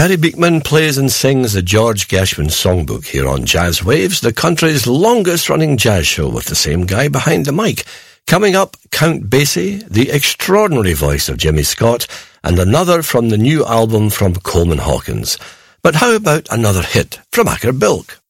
Perry Beekman plays and sings the George Gershwin songbook here on Jazz Waves, the country's longest-running jazz show with the same guy behind the mic. Coming up, Count Basie, the extraordinary voice of Jimmy Scott, and another from the new album from Coleman Hawkins. But how about another hit from Acker Bilk?